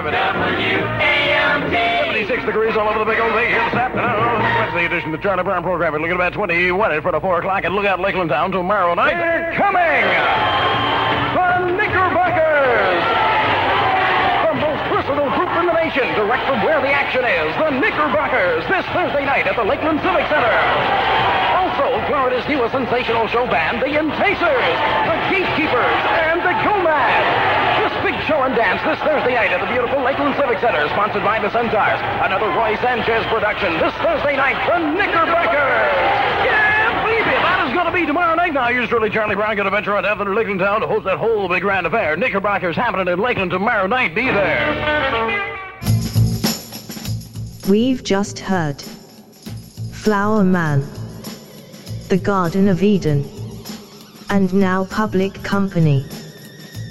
activity. WAMT. 76 degrees all over the big old thing here this afternoon. Wednesday edition of the Charlie Brown program. We're looking at about 21 for the 4 o'clock. And look out Lakeland Town tomorrow night. They're coming! The Knickerbockers! The most versatile group in the nation, direct from where the action is. The Knickerbockers, this Thursday night at the Lakeland Civic Center. Also, Florida's newest sensational show band, the Enticers, the Gatekeepers, and the Go-Mad. This big show and dance this Thursday night at the beautiful Lakeland Civic Center, sponsored by the Centaurs. Another Roy Sanchez production this Thursday night, the Knickerbockers. Yeah, believe it, that is going to be tomorrow night. Now, yours truly, Charlie Brown, going to venture out to Lakeland Town to host that whole big grand affair. Knickerbockers happening in Lakeland tomorrow night. Be there. We've just heard Flower Man, The Garden of Eden, and Now Public Company.